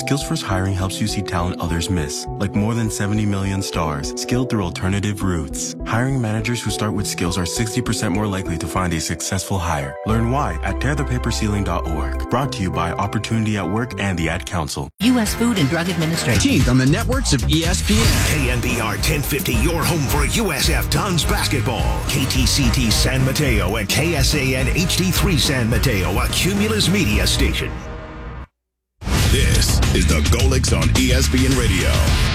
Skills First Hiring helps you see talent others miss, like more than 70 million stars, skilled through alternative routes. Hiring managers who start with skills are 60% more likely to find a successful hire. Learn why at tearthepaperceiling.org. Brought to you by Opportunity at Work and the Ad Council. U.S. Food and Drug Administration. 18th on the networks of ESPN. KNBR 1050, your home for USF Tons basketball. KTCT San Mateo and KSAN HD3 San Mateo, a Cumulus media station. This is the Golix on ESPN Radio.